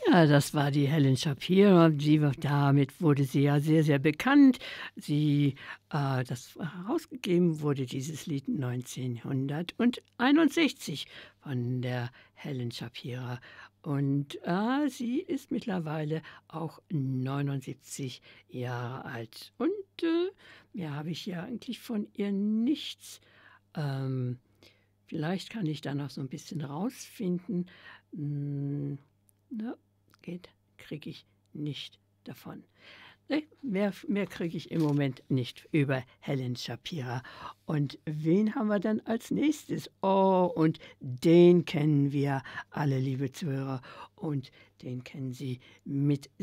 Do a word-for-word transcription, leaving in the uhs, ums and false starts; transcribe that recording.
Ja, das war die Helen Shapiro. Sie war damit wurde sie ja sehr, sehr bekannt. Sie äh, das herausgegeben wurde dieses Lied neunzehnhunderteinundsechzig von der Helen Shapiro. Und, äh, sie ist mittlerweile auch neunundsiebzig Jahre alt. Und, äh, mehr habe ich ja eigentlich von ihr nichts. Ähm, vielleicht kann ich da noch so ein bisschen rausfinden. Hm, ne, geht kriege ich nicht davon. Ne, mehr mehr kriege ich im Moment nicht über Helen Shapiro. Und wen haben wir dann als Nächstes? Oh, und den kennen wir alle, liebe Zuhörer, und den kennen Sie mit